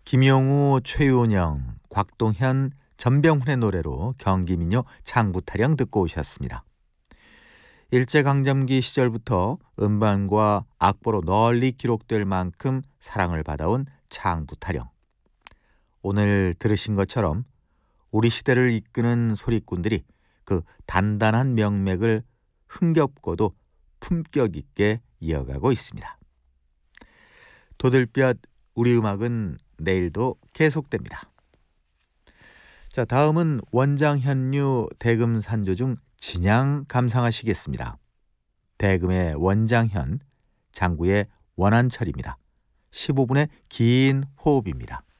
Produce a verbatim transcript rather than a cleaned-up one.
김용우, 최윤영, 곽동현, 전병훈의 노래로 경기민요 창부타령 듣고 오셨습니다. 일제강점기 시절부터 음반과 악보로 널리 기록될 만큼 사랑을 받아온 창부타령. 오늘 들으신 것처럼 우리 시대를 이끄는 소리꾼들이 그 단단한 명맥을 흥겹고도 품격 있게 이어가고 있습니다. 도들볕 우리 음악은 내일도 계속됩니다. 자, 다음은 원장현류 대금 산조 중 진양 감상하시겠습니다. 대금의 원장현, 장구의 원한철입니다. 십오 분의 긴 호흡입니다.